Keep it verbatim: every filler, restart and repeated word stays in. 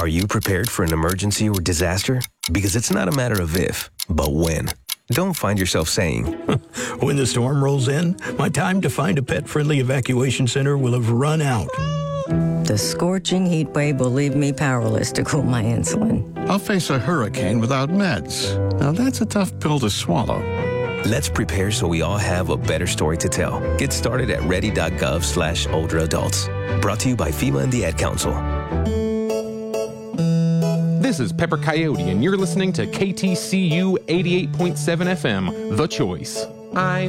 Are you prepared for an emergency or disaster? Because it's not a matter of if, but when. Don't find yourself saying, when the storm rolls in, my time to find a pet-friendly evacuation center will have run out. The scorching heat wave will leave me powerless to cool my insulin. I'll face a hurricane without meds. Now that's a tough pill to swallow. Let's prepare so we all have a better story to tell. Get started at ready.gov slash older adults. Brought to you by FEMA and the Ad Council. This is Pepper Coyote, and you're listening to K T C U eighty-eight point seven F M, The Choice. I